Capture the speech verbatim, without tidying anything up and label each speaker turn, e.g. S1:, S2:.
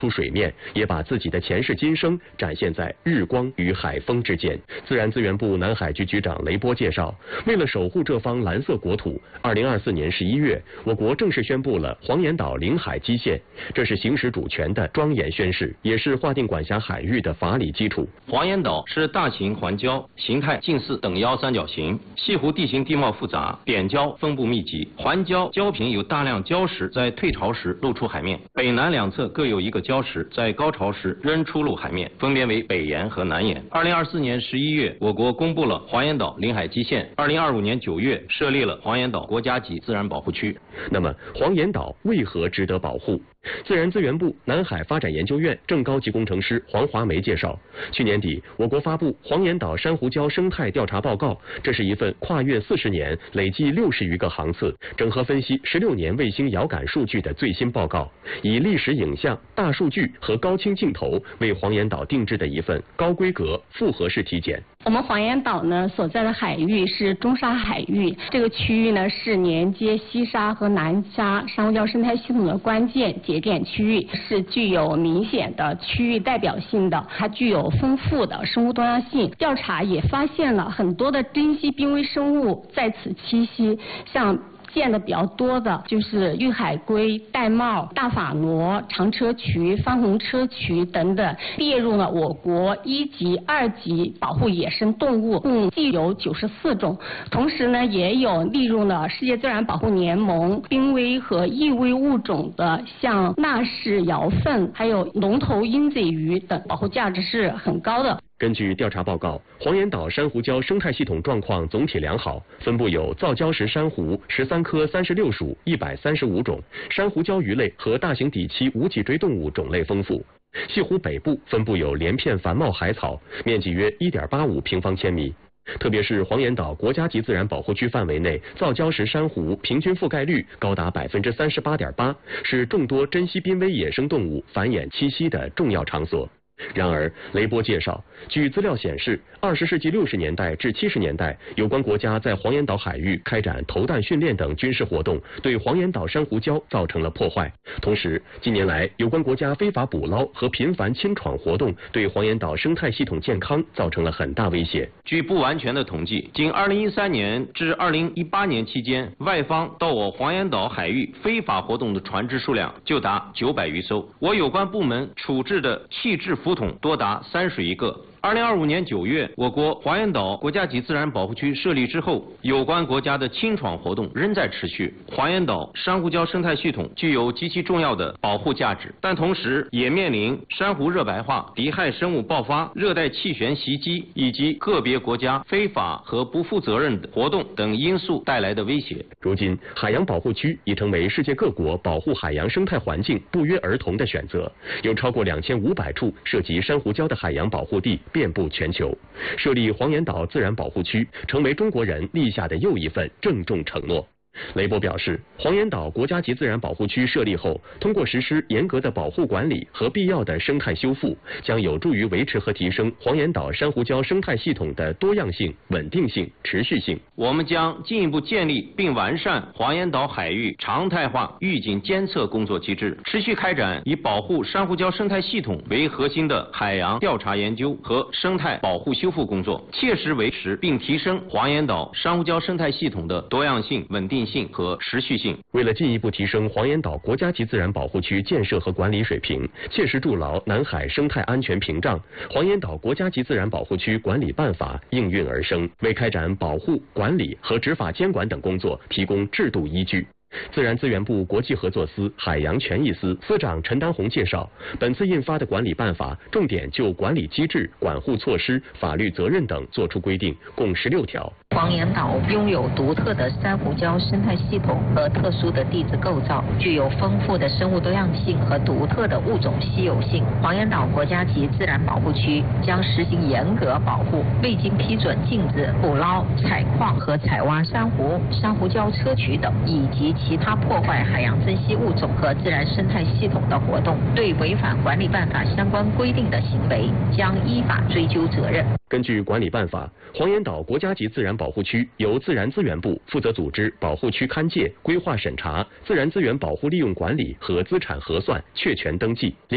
S1: 出水面，也把自己的前世今生展现在日光与海风之间。自然资源部南海局局长雷波介绍，为了守护这方蓝色国土，二零二四年十一月，我国正式宣布了黄岩岛领海基线，这是行使主权的庄严宣誓，也是划定管辖海域的法理基础。
S2: 黄岩岛是大型环礁，形态近似等腰三角形，西湖地形地貌复杂，扁礁分布密集，环礁礁坪有大量礁石在退潮时露出海面，北南两侧各有一个礁石在高潮时仍出露海面，分别为北岩和南岩。二零二四年十一月，我国公布了黄岩岛领海基线。二零二五年九月，设立了黄岩岛国家级自然保护区。
S1: 那么，黄岩岛为何值得保护？自然资源部南海发展研究院正高级工程师黄华梅介绍，去年底，我国发布黄岩岛珊瑚礁生态调查报告，这是一份跨越四十年、累计六十余个航次、整合分析十六年卫星遥感数据的最新报告，以历史影像、大数据和高清镜头为黄岩岛定制的一份高规格复合式体检。
S3: 我们黄岩岛呢所在的海域是中沙海域，这个区域呢是连接西沙和南沙珊瑚礁生态系统的关键节点区域，是具有明显的区域代表性的，它具有丰富的生物多样性。调查也发现了很多的珍稀濒危生物在此栖息，像见的比较多的就是玉海龟、玳瑁、大法螺、长车渠、番红车渠等等，列入了我国一级、二级保护野生动物，共计有九十四种。同时呢，也有列入了世界自然保护联盟濒危和易危物种的，像纳氏摇粪、还有龙头鹰嘴鱼等，保护价值是很高的。
S1: 根据调查报告，黄岩岛珊瑚礁生态系统状况总体良好，分布有造礁石珊瑚十三科三十六属一百三十五种，珊瑚礁鱼类和大型底栖无脊椎动物种类丰富。西湖北部分布有连片繁茂海草，面积约一点八五平方千米。特别是黄岩岛国家级自然保护区范围内，造礁石珊瑚平均覆盖率高达百分之三十八点八，是众多珍稀濒危野生动物繁衍栖息的重要场所。然而，雷波介绍，据资料显示，二十世纪六十年代至七十年代，有关国家在黄岩岛海域开展投弹训练等军事活动，对黄岩岛珊瑚礁造成了破坏。同时，近年来有关国家非法捕捞和频繁侵闯活动，对黄岩岛生态系统健康造成了很大威胁。
S2: 据不完全的统计，仅二零一三年至二零一八年期间，外方到我黄岩岛海域非法活动的船只数量就达九百余艘，我有关部门处置的弃置浮桶多达三十余个。二零二五年九月，我国黄岩岛国家级自然保护区设立之后，有关国家的侵闯活动仍在持续。黄岩岛珊瑚礁生态系统具有极其重要的保护价值，但同时也面临珊瑚热白化、敌害生物爆发、热带气旋袭击以及个别国家非法和不负责任的活动等因素带来的威胁。
S1: 如今，海洋保护区已成为世界各国保护海洋生态环境不约而同的选择，有超过两千五百处涉及珊瑚礁的海洋保护地遍布全球。设立黄岩岛自然保护区，成为中国人立下的又一份郑重承诺。雷波表示，黄岩岛国家级自然保护区设立后，通过实施严格的保护管理和必要的生态修复，将有助于维持和提升黄岩岛珊瑚礁生态系统的多样性、稳定性、持续性。
S2: 我们将进一步建立并完善黄岩岛海域常态化预警监测工作机制，持续开展以保护珊瑚礁生态系统为核心的海洋调查研究和生态保护修复工作，切实维持并提升黄岩岛珊瑚礁生态系统的多样性、稳定性和持续性。
S1: 为了进一步提升黄岩岛国家级自然保护区建设和管理水平，切实筑牢南海生态安全屏障，黄岩岛国家级自然保护区管理办法应运而生，为开展保护、管理和执法监管等工作提供制度依据。自然资源部国际合作司海洋权益司司长陈丹红介绍，本次印发的管理办法重点就管理机制、管护措施、法律责任等作出规定，共十六条。
S4: 黄岩岛拥有独特的珊瑚礁生态系统和特殊的地质构造，具有丰富的生物多样性和独特的物种稀有性。黄岩岛国家级自然保护区将实行严格保护，未经批准禁止捕捞、采矿和采挖珊瑚、珊瑚礁砗磲等，以及其他破坏海洋珍稀物种和自然生态系统的活动。对违反管理办法相关规定的行为，将依法追究责任。
S1: 根据管理办法，黄岩岛国家级自然保护区由自然资源部负责组织保护区勘界、规划审查、自然资源保护利用管理和资产核算、确权登记。